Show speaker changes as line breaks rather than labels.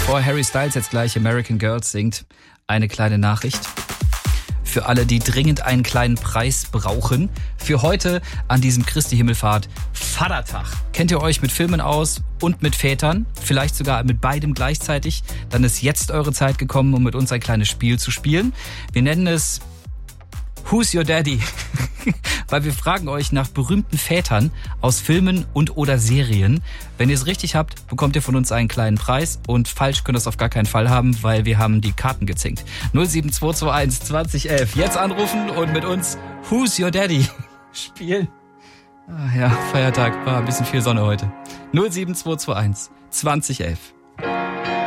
Bevor Harry Styles jetzt gleich American Girls singt, eine kleine Nachricht. Für alle, die dringend einen kleinen Preis brauchen. Für heute an diesem Christi Himmelfahrt Vatertag. Kennt ihr euch mit Filmen aus und mit Vätern? Vielleicht sogar mit beidem gleichzeitig? Dann ist jetzt eure Zeit gekommen, um mit uns ein kleines Spiel zu spielen. Wir nennen es Who's Your Daddy? Weil wir fragen euch nach berühmten Vätern aus Filmen und oder Serien. Wenn ihr es richtig habt, bekommt ihr von uns einen kleinen Preis. Und falsch könnt ihr es auf gar keinen Fall haben, weil wir haben die Karten gezinkt. 07221 2011. Jetzt anrufen und mit uns Who's Your Daddy spielen. Ah ja, Feiertag, war ein bisschen viel Sonne heute. 07221 2011.